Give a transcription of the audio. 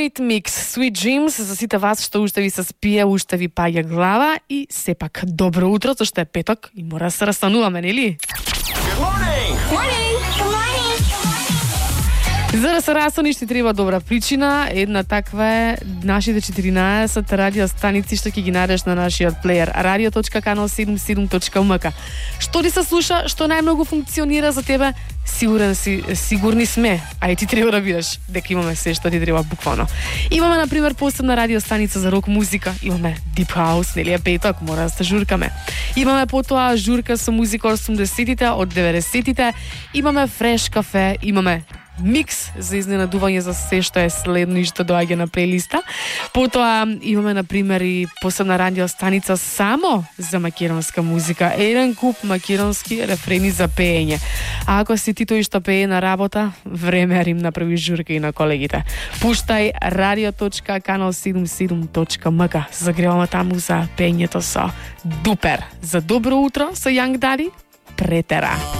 Mix, Sweet Dreams, за сите вас што уште ви се спие, уште ви паѓа глава и сепак добро утро, зашто е петок и мора да се растануваме, нели? За да се растани ще треба добра причина. Една таква е нашите 14 радиостаници што ќе ги најдеш на нашиот плеер radio.canal77.mk. Што ти се слуша, што најмногу функционира за тебе? Сигурни сме, а и ти треба да видиш дека имаме се што ти треба буквално. Имаме на пример посебна радиостаница за рок музика, имаме Deep House, нели е петок, мора да се журкаме. Имаме потоа журка со музика од 80-тите, од 90-тите, имаме Fresh Cafe, имаме микс за изненадување за се што е следно и што доаѓа на плейлиста. Потоа имаме на пример и посебна радиостаница само за македонска музика, еден куп македонски рефрени за пеење. А ако си ти тој што пее на работа, време рим направи журка и на колегите. Пуштај radio.canal77.mk. Загреваме таму за пеењето со Дупер. За добро утро со Young Daddy, претера.